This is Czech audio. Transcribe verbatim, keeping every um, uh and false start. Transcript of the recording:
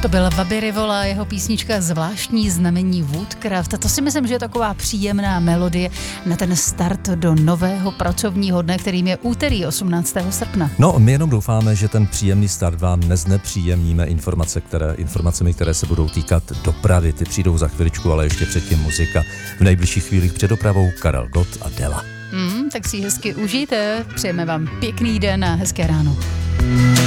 To byla Bobby Revola, jeho písnička Zvláštní znamení Woodcraft. A to si myslím, že je taková příjemná melodie na ten start do nového pracovního dne, kterým je úterý osmnáctého srpna. No, my jenom doufáme, že ten příjemný start vám neznepříjemníme informace, které, informacemi, které se budou týkat dopravy. Ty přijdou za chviličku, ale ještě předtím muzika. V nejbližších chvílích před dopravou Karel Gott a Della. Mm, tak si hezky užijte, přejeme vám pěkný den a hezké ráno.